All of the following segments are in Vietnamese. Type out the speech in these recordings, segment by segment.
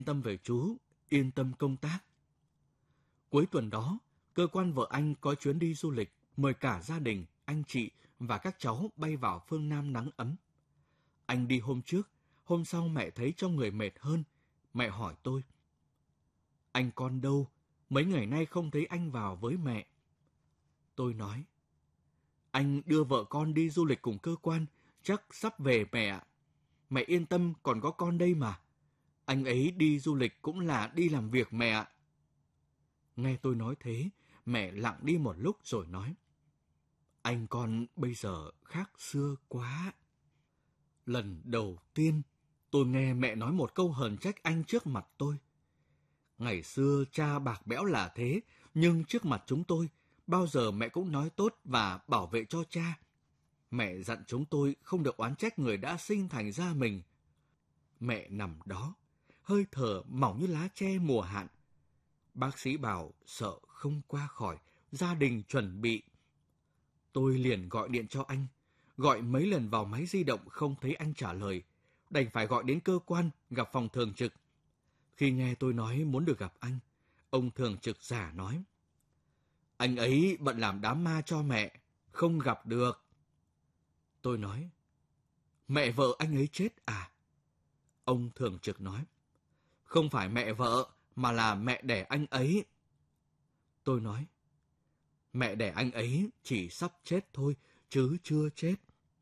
tâm về chú, yên tâm công tác. Cuối tuần đó, cơ quan vợ anh có chuyến đi du lịch, mời cả gia đình, anh chị và các cháu bay vào phương Nam nắng ấm. Anh đi hôm trước, hôm sau mẹ thấy trong người mệt hơn. Mẹ hỏi tôi: "Anh con đâu? Mấy ngày nay không thấy anh vào với mẹ." Tôi nói: "Anh đưa vợ con đi du lịch cùng cơ quan, chắc sắp về mẹ ạ. Mẹ yên tâm, còn có con đây mà. Anh ấy đi du lịch cũng là đi làm việc mẹ ạ." Nghe tôi nói thế, mẹ lặng đi một lúc rồi nói: "Anh con bây giờ khác xưa quá." Lần đầu tiên, tôi nghe mẹ nói một câu hờn trách anh trước mặt tôi. Ngày xưa cha bạc bẽo là thế, nhưng trước mặt chúng tôi, bao giờ mẹ cũng nói tốt và bảo vệ cho cha. Mẹ dặn chúng tôi không được oán trách người đã sinh thành ra mình. Mẹ nằm đó, hơi thở mỏng như lá tre mùa hạn. Bác sĩ bảo sợ không qua khỏi, gia đình chuẩn bị. Tôi liền gọi điện cho anh, gọi mấy lần vào máy di động không thấy anh trả lời, đành phải gọi đến cơ quan gặp phòng thường trực. Khi nghe tôi nói muốn được gặp anh, ông thường trực giả nói: "Anh ấy bận làm đám ma cho mẹ, không gặp được." Tôi nói: "Mẹ vợ anh ấy chết à?" Ông thường trực nói: "Không phải mẹ vợ, mà là mẹ đẻ anh ấy." Tôi nói: "Mẹ đẻ anh ấy chỉ sắp chết thôi, chứ chưa chết."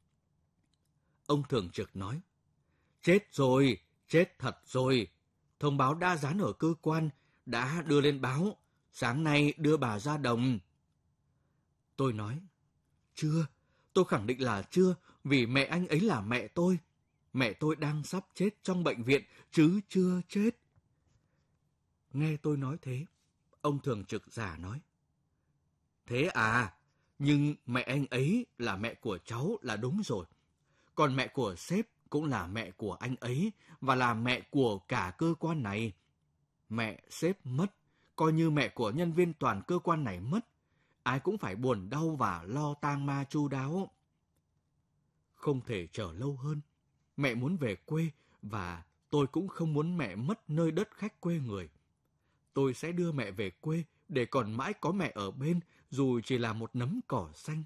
Ông thường trực nói: "Chết rồi, chết thật rồi. Thông báo đã dán ở cơ quan, đã đưa lên báo, sáng nay đưa bà ra đồng." Tôi nói: "Chưa, tôi khẳng định là chưa, vì mẹ anh ấy là mẹ tôi. Mẹ tôi đang sắp chết trong bệnh viện, chứ chưa chết." Nghe tôi nói thế, ông thường trực giả nói: "Thế à, nhưng mẹ anh ấy là mẹ của cháu là đúng rồi. Còn mẹ của sếp cũng là mẹ của anh ấy và là mẹ của cả cơ quan này. Mẹ sếp mất, coi như mẹ của nhân viên toàn cơ quan này mất. Ai cũng phải buồn đau và lo tang ma chu đáo. Không thể chờ lâu hơn. Mẹ muốn về quê và tôi cũng không muốn mẹ mất nơi đất khách quê người. Tôi sẽ đưa mẹ về quê để còn mãi có mẹ ở bên, dù chỉ là một nấm cỏ xanh."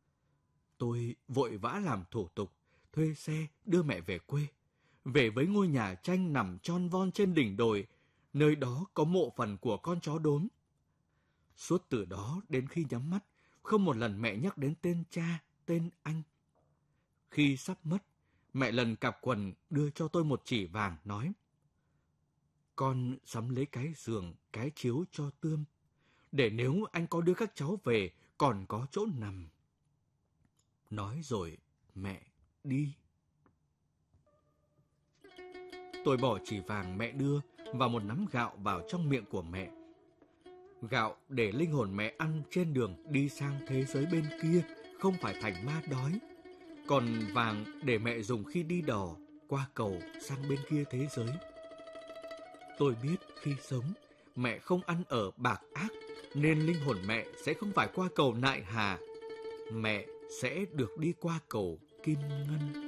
Tôi vội vã làm thủ tục, thuê xe đưa mẹ về quê, về với ngôi nhà tranh nằm tròn von trên đỉnh đồi, nơi đó có mộ phần của con chó đốm. Suốt từ đó đến khi nhắm mắt, không một lần mẹ nhắc đến tên cha, tên anh. Khi sắp mất, mẹ lần cặp quần đưa cho tôi một chỉ vàng nói: "Con sắm lấy cái giường, cái chiếu cho Tươm, để nếu anh có đưa các cháu về, còn có chỗ nằm." Nói rồi mẹ đi. Tôi bỏ chỉ vàng mẹ đưa và một nắm gạo vào trong miệng của mẹ. Gạo để linh hồn mẹ ăn trên đường đi sang thế giới bên kia, không phải thành ma đói. Còn vàng để mẹ dùng khi đi đò qua cầu sang bên kia thế giới. Tôi biết khi sống, mẹ không ăn ở bạc ác, nên linh hồn mẹ sẽ không phải qua cầu Nại Hà. Mẹ sẽ được đi qua cầu Kim Ngân.